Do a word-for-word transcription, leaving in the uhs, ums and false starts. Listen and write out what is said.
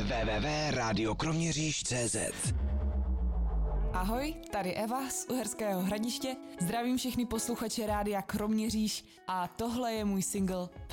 w w w tečka rádio kroměříž tečka cé zet. Ahoj, tady Eva z Uherského Hradiště. Zdravím všechny posluchače rádia Kroměříž a tohle je můj single